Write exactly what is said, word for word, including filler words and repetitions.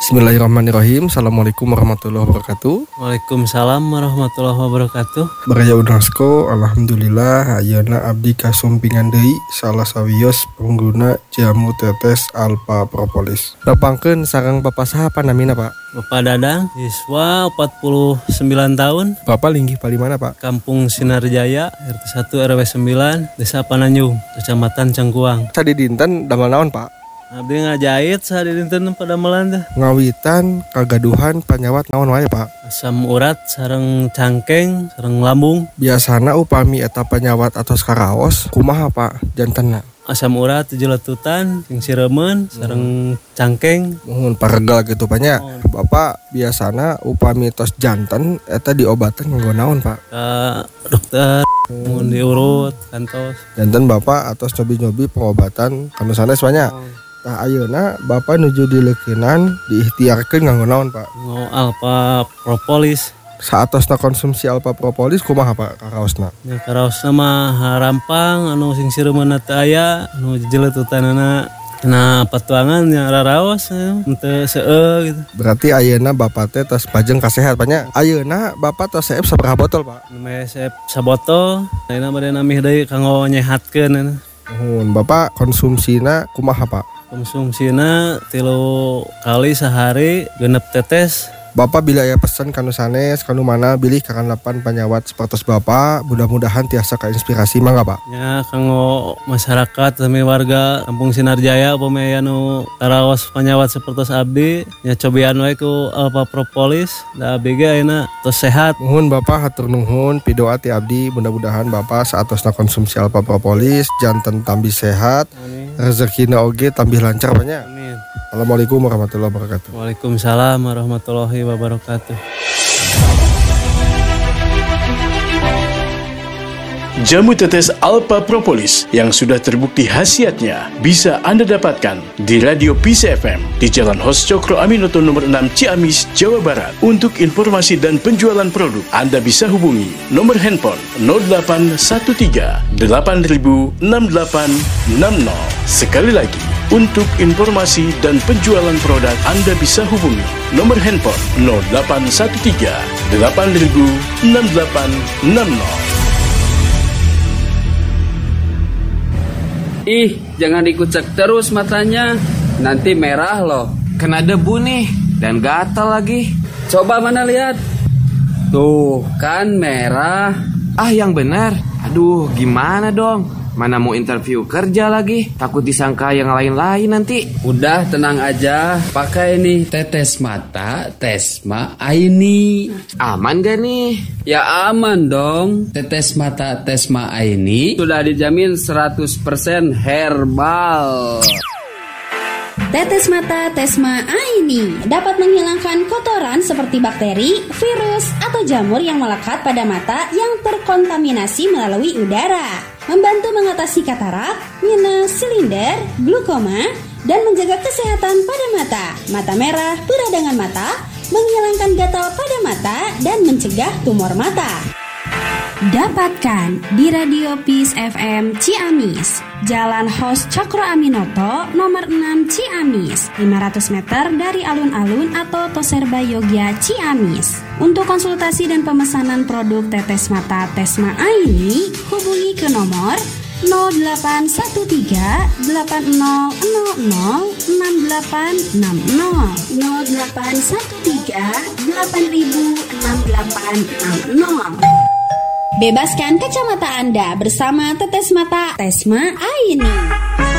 Bismillahirrahmanirrahim. Assalamualaikum warahmatullahi wabarakatuh. Waalaikumsalam warahmatullahi wabarakatuh. Baraya Unasko, alhamdulillah ayeuna abdi kasumpingan deui salah sawios pengguna jamu tetes Alpha Propolis. Dapangkeun sareng Bapak saha panamina, Pak? Bapak Dadang, siswa empat puluh sembilan tahun. Bapak linggih pali mana, Pak? Kampung Sinarjaya, R T satu R W sembilan, Desa Pananjung, Kecamatan Cangkuang. Tadi dinten damel naon, Pak? Abdi ngajahit sehari dinten pada melanda. Ngawitan kagaduhan panyawat naon wae, Pak? Asam urat sareng cangkeng sareng lambung. Biasana upami eta panyawat atos karaos kumaha, Pak, jantenna? Asam urat jeletutan sing siremen sareng cangkeng mohon paregal gitu banyak. Oh. Bapak biasana upami tos janten eta diobaten nganggo naon, Pak? Ka dokter mun diurut kantos. Janten Bapak atos nyobi-nyobi pengobatan kanu sanes banyak. Oh. Tah ayeuna Bapak nuju dileukeunnan diikhtiarkeun nganggo naon, Pak? Ngo Alpha Propolis. Saatosna konsumsi Alpha Propolis kumaha, Pak, karaosna? Ya karaosna mah harampang anu sing sireumna teu aya, anu jeletutanana na patuangan nya raraos henteu seueur gitu. Berarti ayeuna Bapak teh tos pajeng kasehat banyak. Ayeuna Bapak tos seep sabaraha botol, Pak? Neme sep sabotol, ayeuna bade namih deui kanggo nyehatkeun. Nuhun, Bapak konsumsina kumaha, Pak? Konsumsina tilu kali sehari genep tetes. Bapak bila aya pesan kanu sanes kanu mana bilih kakanapan panyawat sapertos Bapak, mudah-mudahan tiasa kainspirasi mangga, Pak. Ya kanggo masyarakat sami warga Kampung Sinarjaya upami aya nu karaos panyawat sapertos abdi nya cobian wae ku Alpha Propolis da abdi ge ayeuna tos sehat. Nuhun Bapak, hatur nuhun pidoa ti abdi, mudah-mudahan Bapak saatosna konsumsi Alpha Propolis janten tambih sehat, rezekina oge tambih lancar banyak. Amin. Assalamualaikum warahmatullahi wabarakatuh. Waalaikumsalam warahmatullahi wabarakatuh. Jamu tetes Alpha Propolis yang sudah terbukti khasiatnya bisa Anda dapatkan di Radio Peace F M di Jalan Hos Cokro Aminoto nomor enam Ciamis, Jawa Barat. Untuk informasi dan penjualan produk, Anda bisa hubungi nomor handphone nol delapan satu tiga delapan nol enam delapan enam nol. Sekali lagi, untuk informasi dan penjualan produk, Anda bisa hubungi nomor handphone nol delapan satu tiga delapan nol enam delapan enam nol. Ih, jangan dikucek terus matanya, nanti merah loh. Kena debu nih, dan gatal lagi. Coba mana lihat. Tuh, kan merah. Ah, yang benar. Aduh, gimana dong? Mana mau interview kerja lagi? Takut disangka yang lain-lain nanti. Udah tenang aja, pakai nih tetes mata Tesma Aini. Aman gak nih? Ya aman dong. Tetes mata Tesma Aini sudah dijamin seratus persen herbal. Tetes mata Tesma Aini dapat menghilangkan kotoran seperti bakteri, virus, atau jamur yang melekat pada mata yang terkontaminasi melalui udara. Membantu mengatasi katarak, minus, silinder, glukoma, dan menjaga kesehatan pada mata, mata merah, peradangan mata, menghilangkan gatal pada mata, dan mencegah tumor mata. Dapatkan di Radio Peace F M Ciamis, Jalan Hos Cokro Aminoto nomor enam Ciamis, lima ratus meter dari alun-alun atau Toserba Yogya Ciamis. Untuk konsultasi dan pemesanan produk tetes mata Tesma Aini, hubungi ke nomor nol delapan satu tiga delapan nol nol nol enam delapan enam nol nol delapan satu tiga delapan enam delapan enam nol. Bebaskan kacamata Anda bersama tetes mata Tesma Aini.